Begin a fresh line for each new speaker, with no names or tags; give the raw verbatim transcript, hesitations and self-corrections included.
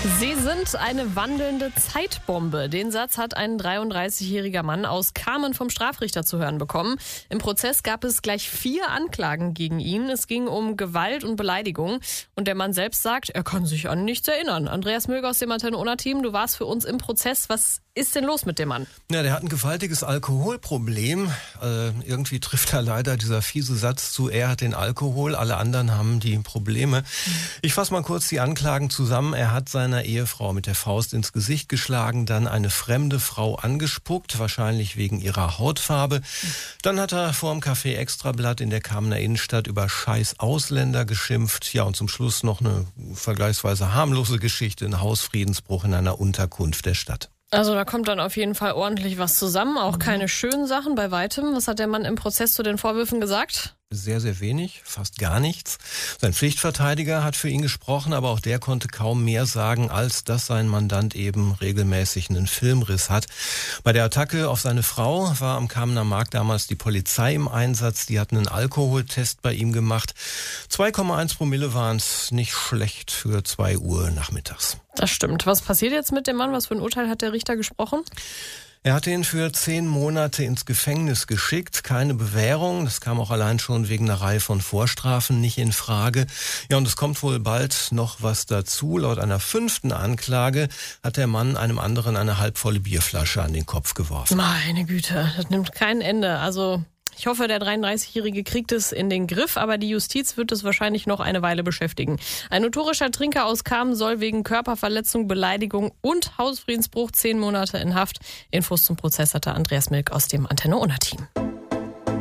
Sie sind eine wandelnde Zeitbombe. Den Satz hat ein dreiunddreißigjähriger Mann aus Kamen vom Strafrichter zu hören bekommen. Im Prozess gab es gleich vier Anklagen gegen ihn. Es ging um Gewalt und Beleidigung. Und der Mann selbst sagt, er kann sich an nichts erinnern. Andreas Mülger aus dem Antenne-Unna-Team, du warst für uns im Prozess. Was ist denn los mit dem Mann?
Ja, der hat ein gewaltiges Alkoholproblem. Äh, irgendwie trifft da leider dieser fiese Satz zu, er hat den Alkohol, alle anderen haben die Probleme. Ich fasse mal kurz die Anklagen zusammen. Er hat seiner Ehefrau mit der Faust ins Gesicht geschlagen, dann eine fremde Frau angespuckt, wahrscheinlich wegen ihrer Hautfarbe. Dann hat er vor dem Café Extrablatt in der Kamener Innenstadt über scheiß Ausländer geschimpft. Ja, und zum Schluss noch eine vergleichsweise harmlose Geschichte, ein Hausfriedensbruch in einer Unterkunft der Stadt.
Also da kommt dann auf jeden Fall ordentlich was zusammen, auch keine schönen Sachen bei weitem. Was hat der Mann im Prozess zu den Vorwürfen gesagt?
Sehr, sehr wenig, fast gar nichts. Sein Pflichtverteidiger hat für ihn gesprochen, aber auch der konnte kaum mehr sagen, als dass sein Mandant eben regelmäßig einen Filmriss hat. Bei der Attacke auf seine Frau war am Kamener Markt damals die Polizei im Einsatz. Die hatten einen Alkoholtest bei ihm gemacht. zwei Komma eins Promille waren es, nicht schlecht für zwei Uhr nachmittags.
Das stimmt. Was passiert jetzt mit dem Mann? Was für ein Urteil hat der Richter gesprochen?
Er hat ihn für zehn Monate ins Gefängnis geschickt, keine Bewährung. Das kam auch allein schon wegen einer Reihe von Vorstrafen nicht in Frage. Ja, und es kommt wohl bald noch was dazu. Laut einer fünften Anklage hat der Mann einem anderen eine halbvolle Bierflasche an den Kopf geworfen.
Meine Güte, das nimmt kein Ende. Also ich hoffe, der dreiunddreißigjährige kriegt es in den Griff, aber die Justiz wird es wahrscheinlich noch eine Weile beschäftigen. Ein notorischer Trinker aus Kamen soll wegen Körperverletzung, Beleidigung und Hausfriedensbruch zehn Monate in Haft. Infos zum Prozess hatte Andreas Milk aus dem Antenne-Unna-Team.